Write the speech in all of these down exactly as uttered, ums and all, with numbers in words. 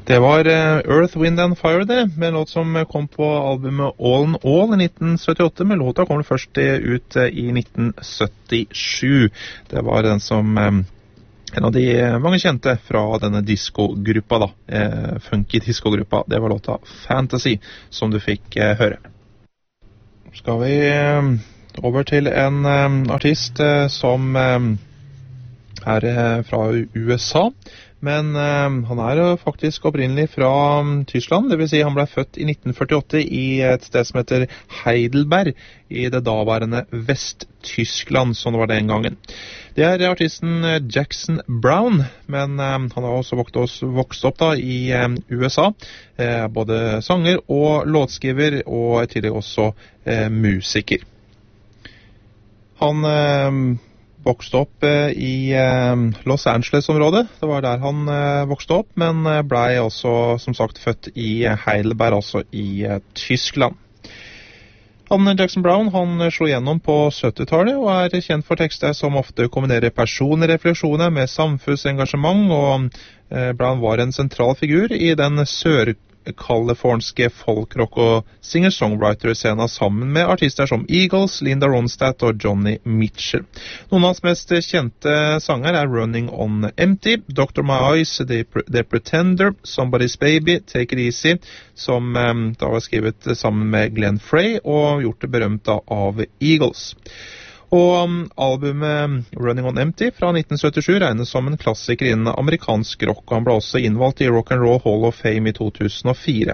Det var Earth, Wind and Fire det, med en låt som kom på albumet All in All i nitten syttiåtte, men låta kom først ut i nitten syttisju. Det var den som en av de mange kjente fra denne disco-gruppa da, eh, funky disco-gruppa. Det var låta Fantasy som du fikk eh, høre. Skal vi eh, over til en eh, artist eh, som eh, er eh, fra U S A. Men uh, han er jo faktisk opprinnelig fra um, Tyskland, det vil si han ble født i nitten førtiåtte i et sted som heter Heidelberg, i det daværende Vest-Tyskland, som det var den gangen. Det er artisten Jackson Browne, men uh, han har også vokst, også vokst opp da i um, U S A, uh, både sanger og låtskriver, og i tillegg også uh, musiker. Han... Uh, vokste opp eh, i eh, Los Angeles-området. Det var der han eh, vokste opp, men eh, ble også, som sagt, født i Heidelberg, altså i eh, Tyskland. Han, Jackson Browne, han slo gjennom på syttitallet og er kjent for tekster som ofte kombinerer personlige refleksjoner med samfunnsengasjement, og eh, Browne var en sentral figur i den sør kalifornske folkrock- og singer-songwriter-scenen sammen med artister som Eagles, Linda Ronstadt og Johnny Mitchell. Noen av hans mest kjente sanger er Running on Empty, Doctor My Eyes, The, The Pretender, Somebody's Baby, Take It Easy, som um, da var skrevet sammen med Glenn Frey og gjort det berømt av Eagles. Og um, albumet Running on Empty fra nitten syttisju regnes som en klassiker innen amerikansk rock, og han ble også innvalgt i Rock and Roll Hall of Fame i to tusen og fire.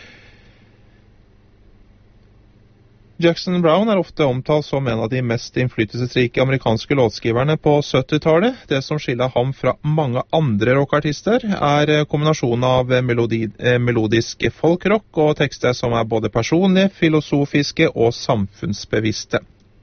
Jackson Browne er ofte omtalt som en av de mest innflytelsesrike amerikanske låtskriverne på syttitallet. Det som skiller ham fra mange andre rockartister er kombinasjonen av melodi, eh, melodisk folkrock og tekster som er både personlige, filosofiske og samfunnsbevisste.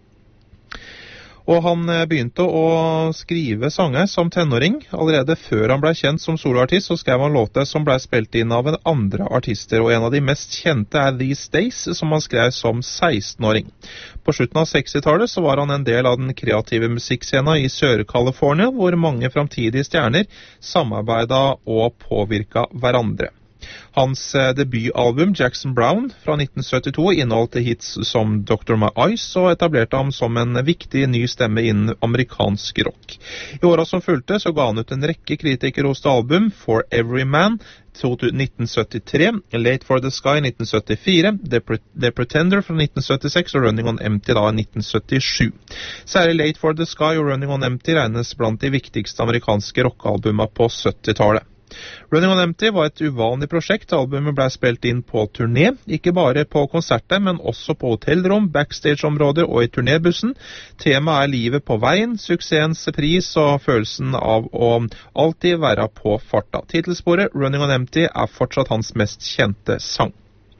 Og han begynte å skrive sanger som tenåring. Allerede før han ble kjent som soloartist, så skrev han låter som ble spilt inn av en andre artister, og en av de mest kjente er These Days, som han skrev som sekstenåring. På slutten av sekstitallet så var han en del av den kreative musikkscenen i Sør-California, hvor mange fremtidige stjerner samarbeidet og påvirket hverandre. Hans eh, debutalbum Jackson Browne fra nitten syttito inneholdt hits som Doctor My Eyes og etablerte ham som en viktig ny stemme innen amerikansk rock. I året som fulgte så ga han ut en rekke kritikerroste album, For Every Man nitten syttitre, Late for the Sky nitten syttifire, The, Pre- The Pretender fra nitten syttiseks og Running on Empty da nitten syttisju. Særlig Late for the Sky og Running on Empty regnes blant de viktigste amerikanske rockealbumene på syttitallet. Running on Empty var et uvanlig prosjekt. Albumet ble spilt inn på turné, ikke bare på konserter, men også på hotellrom, backstageområder og i turnébussen. Temaet er livet på veien, suksessens pris og følelsen av å alltid være på farta. Titelsporet Running on Empty er fortsatt hans mest kjente sang.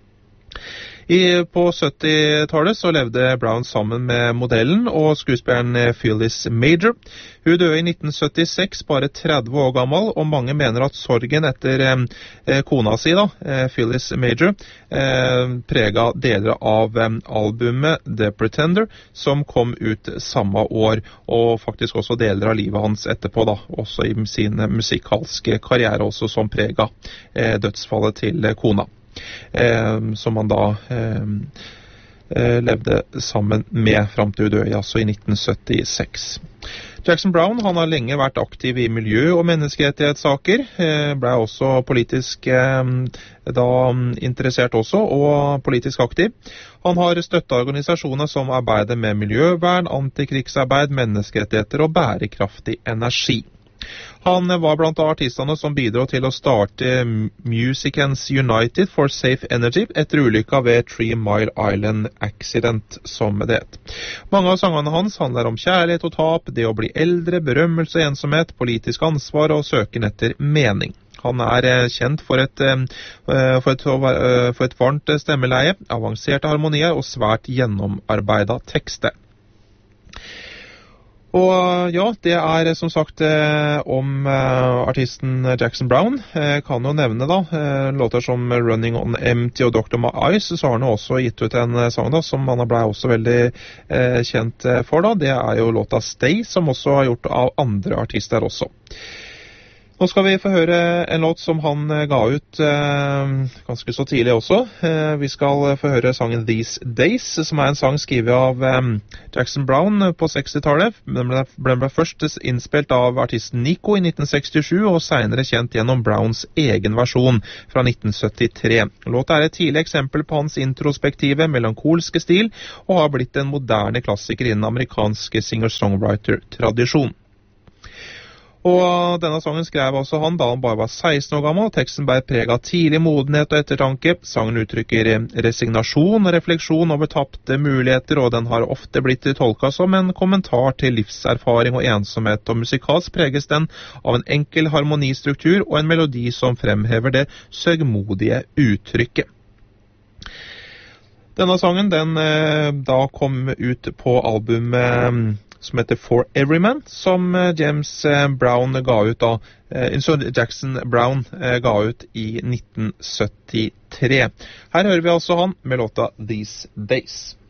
I, på syttitallet så levde Browne sammen med modellen og skuespilleren Phyllis Major. Hun døde i nitten syttiseks, bare tretti år gammel, og mange mener at sorgen etter eh, kona si, da, eh, Phyllis Major, eh, preget deler av eh, albumet The Pretender, som kom ut samme år, og faktisk også deler av livet hans etterpå, da, også i sin musikalske karriere, også som preget eh, dødsfallet til eh, kona. Eh, som han da eh, eh, levde sammen med frem til død, altså i nitten syttiseks. Jackson Browne han har lenge vært aktiv i miljø- og menneskerettighetssaker, eh, ble også politisk eh, da interessert også, og politisk aktiv. Han har støttet organisasjoner som arbeider med miljøvern, antikrigsarbeid, menneskerettigheter og bærekraftig energi. Han var blant artistene som bidro til å starte Musicians United for Safe Energy etter ulykka ved Three Mile Island Accident, som det het. Mange av sangene hans handler om kjærlighet og tap, det å bli eldre, berømmelse, ensomhet, politisk ansvar og søken etter mening. Han er kjent for et, for et, for et varmt stemmeleie, avanserte harmonier og svært gjennomarbeidet tekster. Og ja, det er som sagt eh, om eh, artisten Jackson Browne. Jeg eh, kan jo nevne da, eh, låter som Running on Empty og Doctor My Eyes, så har han også gitt ut en eh, sang da, som han ble også veldig eh, kjent for da. Det er jo låta Stay, som også har gjort av andre artister også. Nå skal vi få høre en låt som han ga ut eh, ganske så tidlig også. Eh, vi skal få høre sangen These Days, som er en sang skrevet av eh, Jackson Browne på sekstitallet. Den ble, den ble først innspilt av artisten Nico i nitten sekstisju, og senere kjent gjennom Browns egen versjon fra nitten syttitre. Låta er et tidlig eksempel på hans introspektive, melankolske stil, og har blitt en moderne klassiker innen amerikansk singer-songwriter-tradisjon. Og denne sangen skrev også han da han bare var seksten år gammel. Teksten bærer preg av tidlig modenhet og ettertanke. Sangen uttrykker resignasjon og refleksjon over tapte muligheter, og den har ofte blitt tolket som en kommentar til livserfaring og ensomhet. Og musikalsk preges den av en enkel harmonistruktur og en melodi som fremhever det sørgmodige uttrykket. Denne sangen den eh, da kom ut på albumet eh, som heter For Everyman, som James Brown ga ut da, eh, Jackson Browne eh, ga ut i nitten syttitre. Her hører vi altså han med låta These Days.